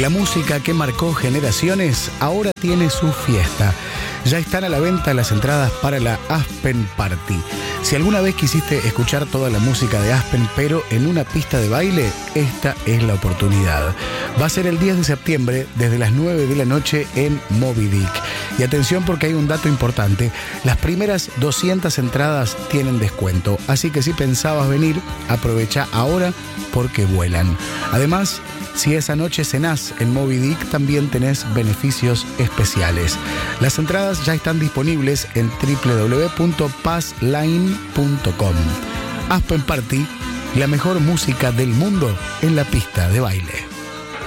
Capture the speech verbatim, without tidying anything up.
la música que marcó generaciones ahora tiene su fiesta. Ya están a la venta las entradas para la Aspen Party. Si alguna vez quisiste escuchar toda la música de Aspen, pero en una pista de baile, esta es la oportunidad. Va a ser el diez de septiembre, desde las nueve de la noche en Moby Dick. Y atención porque hay un dato importante. Las primeras doscientas entradas tienen descuento. Así que si pensabas venir, aprovecha ahora porque vuelan. Además, si esa noche cenás en Moby Dick, también tenés beneficios especiales. Las entradas ya están disponibles en doble u doble u doble u punto passline punto com. Aspen Party, la mejor música del mundo en la pista de baile.